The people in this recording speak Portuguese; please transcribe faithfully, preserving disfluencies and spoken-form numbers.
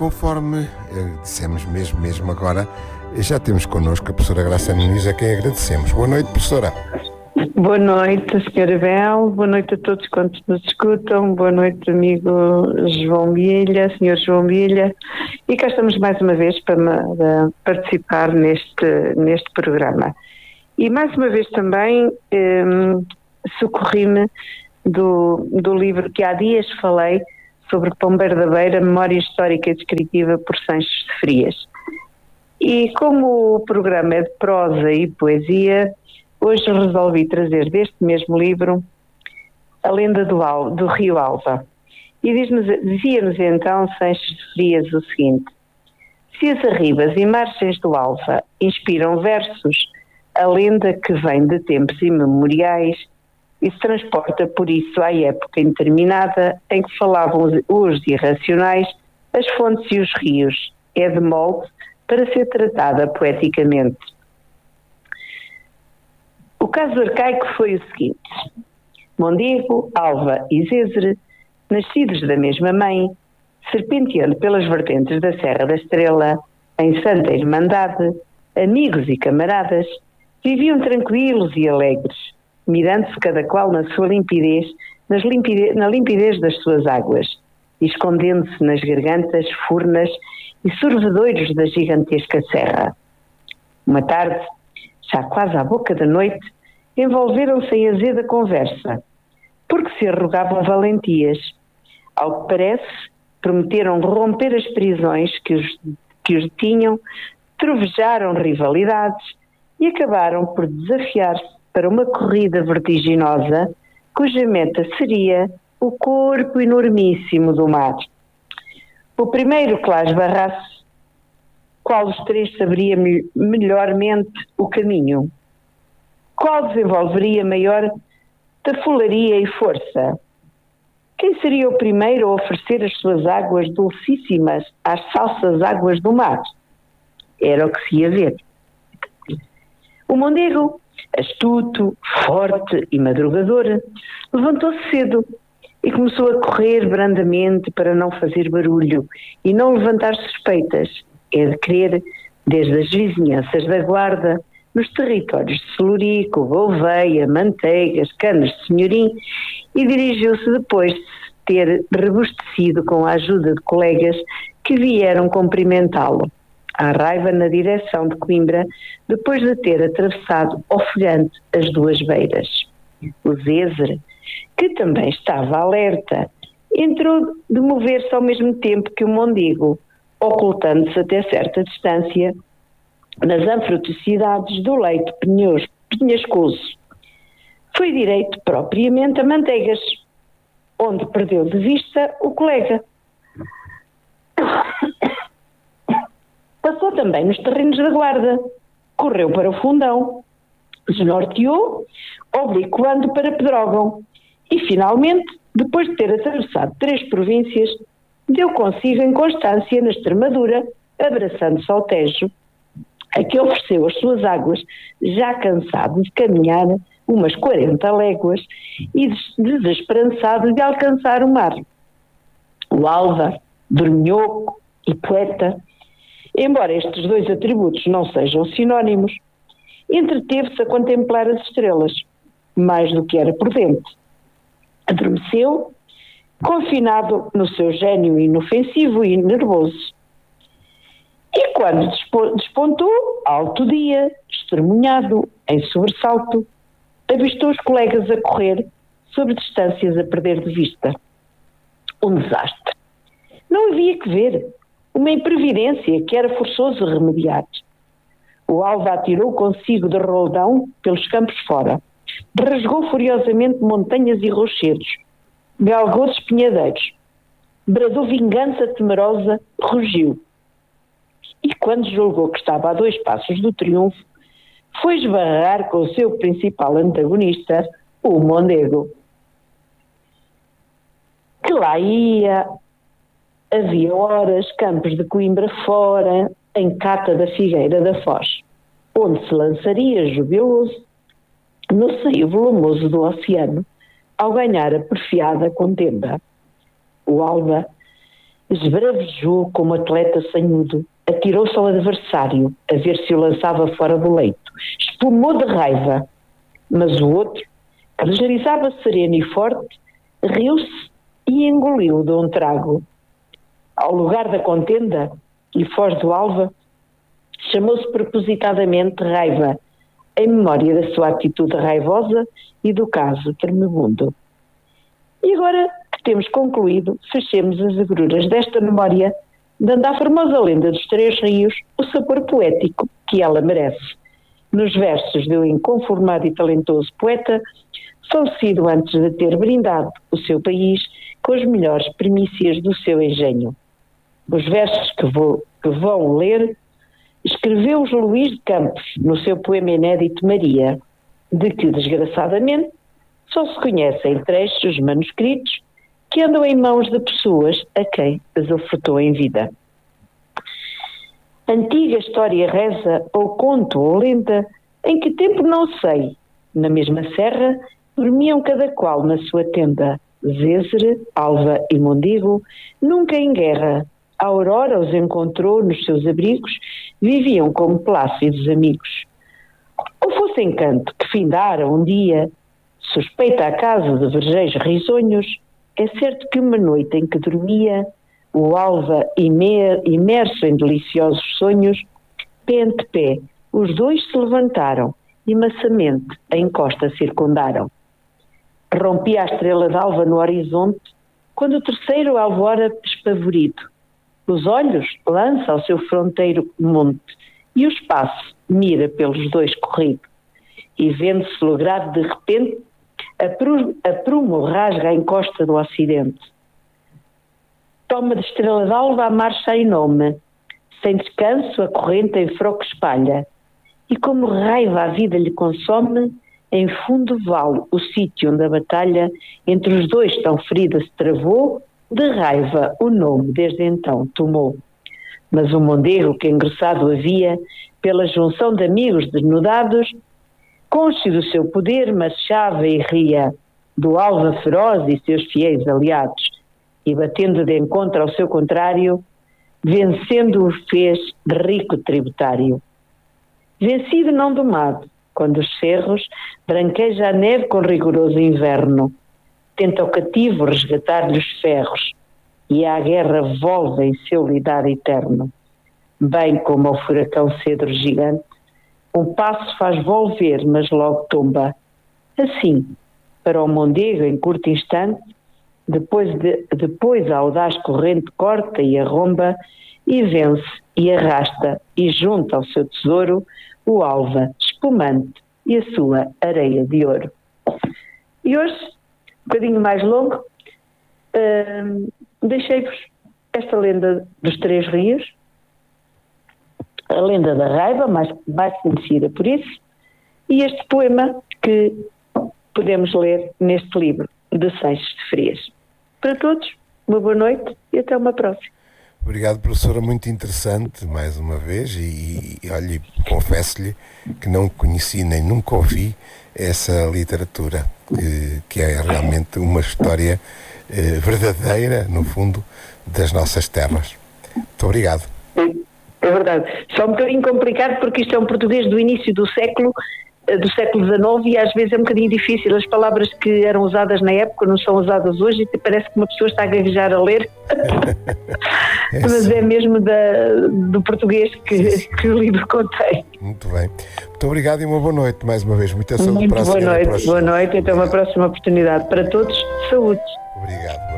conforme eh, dissemos mesmo, mesmo agora, já temos connosco a professora Graça Nunes, a quem agradecemos. Boa noite, professora. Boa noite, senhora Bel, boa noite a todos quantos nos escutam, boa noite, amigo João Bilha, senhor João Bilha, e cá estamos mais uma vez para, para participar neste, neste programa. E mais uma vez também eh, socorri-me do, do livro que há dias falei sobre Pombeiro da Beira, Memória Histórica e Descritiva por Sancho de Frias. E como o programa é de prosa e poesia, hoje resolvi trazer deste mesmo livro A Lenda do, Al, do Rio Alva. E dizia-nos então Sancho de Frias o seguinte: se as arribas e margens do Alva inspiram versos, a lenda que vem de tempos imemoriais e se transporta por isso à época indeterminada em que falavam os, os irracionais, as fontes e os rios, é de molde para ser tratada poeticamente. O caso arcaico foi o seguinte: Mondego, Alva e Zézere, nascidos da mesma mãe, serpenteando pelas vertentes da Serra da Estrela, em santa irmandade, amigos e camaradas, viviam tranquilos e alegres, mirando-se cada qual na sua limpidez, nas limpidez, na limpidez das suas águas, e escondendo-se nas gargantas, furnas e sorvedouros da gigantesca serra. Uma tarde, já quase à boca da noite, envolveram-se em azeda conversa, porque se arrogavam valentias. Ao que parece, prometeram romper as prisões que os, que os detinham, trovejaram rivalidades e acabaram por desafiar-se para uma corrida vertiginosa, cuja meta seria o corpo enormíssimo do mar. O primeiro que lá esbarrasse, qual dos três saberia me- melhormente o caminho? Qual desenvolveria maior tafularia e força? Quem seria o primeiro a oferecer as suas águas dulcíssimas às falsas águas do mar? Era o que se ia ver. O Mondego, astuto, forte e madrugador, levantou-se cedo e começou a correr brandamente para não fazer barulho e não levantar suspeitas. É de crer, desde as vizinhanças da Guarda, nos territórios de Celurico, Gouveia, Manteigas, Canas de Senhorim, e dirigiu-se depois de ter rebustecido com a ajuda de colegas que vieram cumprimentá-lo, à raiva na direção de Coimbra, depois de ter atravessado ofegante as duas beiras. O Zézere, que também estava alerta, entrou de mover-se ao mesmo tempo que o Mondego, ocultando-se até certa distância nas anfruticidades do leito penhos, penhascoso. Foi direito propriamente a Manteigas, onde perdeu de vista o colega. Passou também nos terrenos da Guarda, correu para o Fundão, desnorteou, obliquando para Pedrógão, e finalmente, depois de ter atravessado três províncias, deu consigo em Constância, na Extremadura, abraçando-se ao Tejo, a que ofereceu as suas águas, já cansado de caminhar umas quarenta léguas e desesperançado de alcançar o mar. O Alva, dorminhoco e poeta, embora estes dois atributos não sejam sinónimos, entreteve-se a contemplar as estrelas, mais do que era prudente. Adormeceu, confinado no seu gênio inofensivo e nervoso. E quando despontou, alto dia, estremunhado, em sobressalto, avistou os colegas a correr sobre distâncias a perder de vista. Um desastre. Não havia que ver. Uma imprevidência que era forçoso remediar. O Alva atirou consigo de roldão pelos campos fora, rasgou furiosamente montanhas e rochedos, galgou despenhadeiros, bradou vingança temerosa, rugiu. E quando julgou que estava a dois passos do triunfo, foi esbarrar com o seu principal antagonista, o Mondego. Que lá ia, havia horas, campos de Coimbra fora, em cata da Figueira da Foz, onde se lançaria jubiloso no seio volumoso do oceano, ao ganhar a porfiada contenda. O Alva Esbravejou como atleta sanhudo, atirou-se ao adversário a ver se o lançava fora do leito. Espumou de raiva, mas o outro, que deslizava sereno e forte, riu-se e engoliu de um trago. Ao lugar da contenda, e foz do Alva, chamou-se propositadamente Raiva, em memória da sua atitude raivosa e do caso tremendo. E agora que temos concluído, fechemos as agruras desta memória, dando à formosa lenda dos Três Rios o sabor poético que ela merece. Nos versos de um inconformado e talentoso poeta, falecido antes de ter brindado o seu país com as melhores primícias do seu engenho. Os versos que, vou, que vão ler escreveu-os Luís de Campos no seu poema inédito Maria, de que, desgraçadamente, só se conhecem trechos manuscritos que andam em mãos de pessoas a quem as ofertou em vida. Antiga história reza, ou conto ou lenda, em que tempo não sei, na mesma serra, dormiam cada qual na sua tenda, Zézere, Alva e Mondigo, nunca em guerra. A aurora os encontrou nos seus abrigos, viviam como plácidos amigos. Ou fosse encanto que findara um dia, suspeita a casa de vergeiros risonhos, é certo que uma noite em que dormia, o Alva imer, imerso em deliciosos sonhos, pé ante pé, os dois se levantaram e maçamente a encosta circundaram. Rompia a estrela d'alva no horizonte, quando o terceiro alvora espavorido. Os olhos lança ao seu fronteiro monte, e o espaço mira pelos dois corrido. E vendo-se logrado de repente, a, pru, a prumo rasga a encosta do ocidente. Toma de estrela d'alva a marcha em nome, sem descanso a corrente em froco espalha, e como raiva a vida lhe consome, em fundo vale o sítio onde a batalha entre os dois tão ferida se travou, de raiva o nome desde então tomou. Mas o Mondego que engrossado havia, pela junção de amigos desnudados, consciente do seu poder, marchava e ria, do Alva feroz e seus fiéis aliados, e batendo de encontro ao seu contrário, vencendo o fez de rico tributário. Vencido não domado, quando os cerros branqueja a neve com rigoroso inverno, tenta o cativo resgatar-lhe os ferros, e à guerra volve em seu lidar eterno. Bem como ao furacão cedro gigante, um passo faz volver, mas logo tomba. Assim, para o Mondego, em curto instante, depois, de, depois a audaz corrente corta e arromba, e vence e arrasta, e junta ao seu tesouro o Alva espumante e a sua areia de ouro. E hoje, um bocadinho mais longo, uh, deixei-vos esta lenda dos Três Rios, a lenda da raiva, mais, mais conhecida por isso, e este poema que podemos ler neste livro de Seixas de Frias. Para todos, uma boa noite e até uma próxima. Obrigado, professora, muito interessante mais uma vez, e, e olhe, confesso-lhe que não conheci nem nunca ouvi essa literatura, que, que é realmente uma história eh, verdadeira, no fundo, das nossas terras. Muito obrigado. É verdade. Só um bocadinho complicado porque isto é um português do início do século, do século dezenove, e às vezes é um bocadinho difícil. As palavras que eram usadas na época não são usadas hoje e parece que uma pessoa está a gaguejar a ler. É mas é mesmo da, do português que, que o livro contém. Muito bem. Muito obrigado e uma boa noite mais uma vez. Muita saúde. Muito para a boa noite. Boa noite e até uma próxima oportunidade. Para todos, saúde. Obrigado.